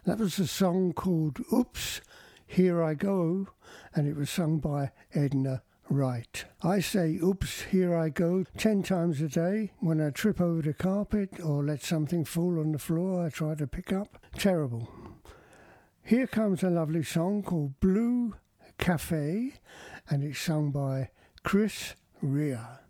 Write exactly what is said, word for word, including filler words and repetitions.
That was a song called Oops, Here I Go, and it was sung by Edna Wright. I say oops, here I go ten times a day. When I trip over the carpet or let something fall on the floor I try to pick up. Terrible. Here comes a lovely song called Blue Cafe, and it's sung by Chris Rea.